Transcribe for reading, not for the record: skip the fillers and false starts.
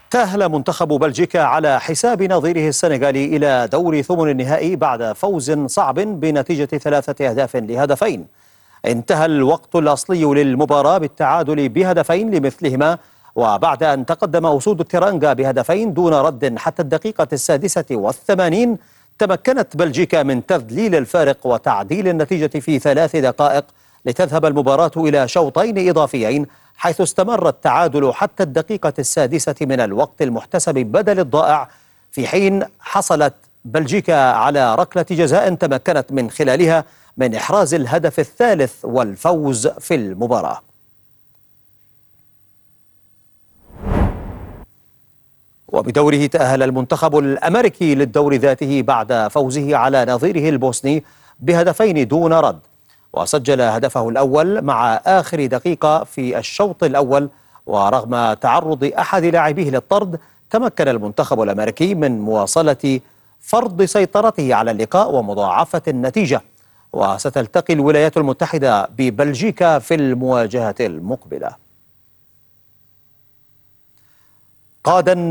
تأهل منتخب بلجيكا على حساب نظيره السنغالي إلى دور ثمن النهائي بعد فوز صعب بنتيجة 3-2. انتهى الوقت الأصلي للمباراة بالتعادل بهدفين لمثلهما، وبعد أن تقدم أسود الترانجا بهدفين دون رد حتى الدقيقة 86 تمكنت بلجيكا من تذليل الفارق وتعديل النتيجة في 3 دقائق لتذهب المباراة إلى شوطين إضافيين، حيث استمر التعادل حتى الدقيقة 6 من الوقت المحتسب بدل الضائع، في حين حصلت بلجيكا على ركلة جزاء تمكنت من خلالها من إحراز الهدف الثالث والفوز في المباراة. وبدوره تأهل المنتخب الأمريكي للدور ذاته بعد فوزه على نظيره البوسني بهدفين دون رد، وسجل هدفه الأول مع آخر دقيقة في الشوط الأول. ورغم تعرض أحد لاعبيه للطرد، تمكن المنتخب الأمريكي من مواصلة فرض سيطرته على اللقاء ومضاعفة النتيجة، وستلتقي الولايات المتحدة ببلجيكا في المواجهة المقبلة. قادا